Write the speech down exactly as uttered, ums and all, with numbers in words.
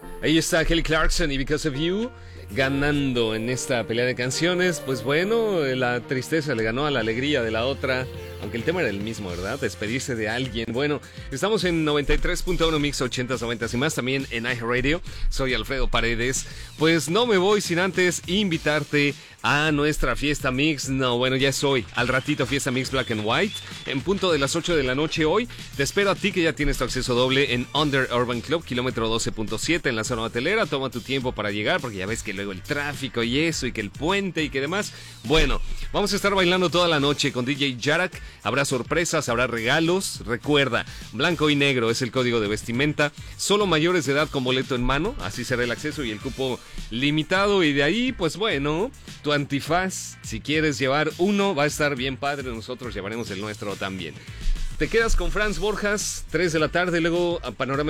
Ahí está Kelly Clarkson y Because of You ganando en esta pelea de canciones. Pues bueno, la tristeza le ganó a la alegría de la otra, aunque el tema era el mismo, ¿verdad? Despedirse de alguien. Bueno, estamos en noventa y tres punto uno Mix ochentas, noventas y más, también en iHeartRadio. Soy Alfredo Paredes. Pues no me voy sin antes invitarte a nuestra fiesta mix. No, bueno, ya es hoy. Al ratito, fiesta mix Black and White, en punto de las ocho de la noche hoy. Te espero a ti que ya tienes tu acceso doble en Under Urban Club, kilómetro doce punto siete en la zona hotelera. Toma tu tiempo para llegar, porque ya ves que luego el tráfico y eso, y que el puente y que demás. Bueno, vamos a estar bailando toda la noche con D J Jarak. Habrá sorpresas, habrá regalos. Recuerda, blanco y negro es el código de vestimenta. Solo mayores de edad con boleto en mano. Así será el acceso y el cupo limitado. Y de ahí, pues bueno, tu antifaz, si quieres llevar uno, va a estar bien padre. Nosotros llevaremos el nuestro también. Te quedas con Franz Borjas, tres de la tarde, luego a Panorama